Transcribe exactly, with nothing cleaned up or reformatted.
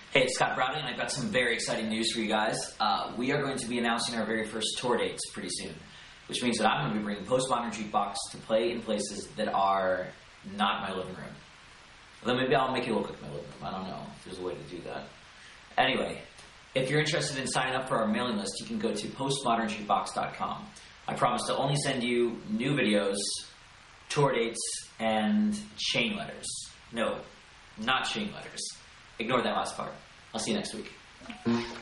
Hey, it's Scott Browning, and I've got some very exciting news for you guys. Uh, we are going to be announcing our very first tour dates pretty soon, which means that I'm going to be bringing Postmodern Jukebox to play in places that are not my living room. Well, then maybe I'll make it look like my living room. I don't know if there's a way to do that. Anyway, if you're interested in signing up for our mailing list, you can go to postmodern jukebox dot com. I promise to only send you new videos, tour dates, and chain letters. No, not chain letters. Ignore that last part. I'll see you next week.